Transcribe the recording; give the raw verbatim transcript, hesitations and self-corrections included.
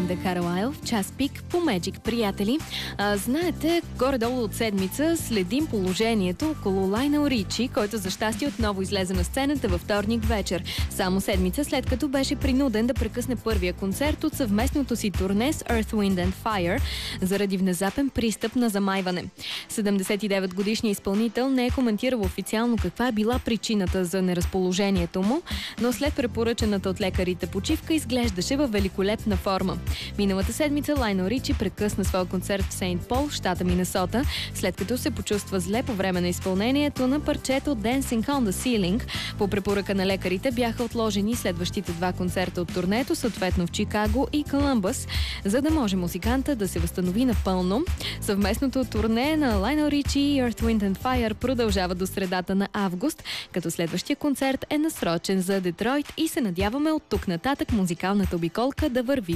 Белинда Карлайл в час пик по Magic, приятели. А, знаете, горе-долу от седмица следим положението около Лайонел Ричи, който за щастие отново излезе на сцената във вторник вечер. Само седмица след като беше принуден да прекъсне първия концерт от съвместното си турне с Earth, Wind and Fire заради внезапен пристъп на замайване. седемдесет и девет годишният изпълнител не е коментирал официално каква е била причината за неразположението му, но след препоръчената от лекарите почивка изглеждаше във великолепна форма. Миналата седмица Лайонел Ричи прекъсна своя концерт в Сейнт Пол, щата Минесота, след като се почувства зле по време на изпълнението на парчето Dancing on the Ceiling. По препоръка на лекарите бяха отложени следващите два концерта от турнето, съответно в Чикаго и Колумбус, за да може музиканта да се възстанови напълно. Съвместното турне на Лайонел Ричи и Earth, Wind and Fire продължава до средата на август, като следващия концерт е насрочен за Детройт и се надяваме от тук нататък музикалната обиколка да върви